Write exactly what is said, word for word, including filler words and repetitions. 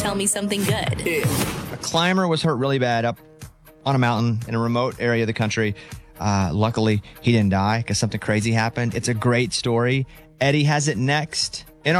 Tell me something good. A climber was hurt really bad up on a mountain in a remote area of the country. Uh, luckily, he didn't die because something crazy happened. It's a great story. Eddie has it next.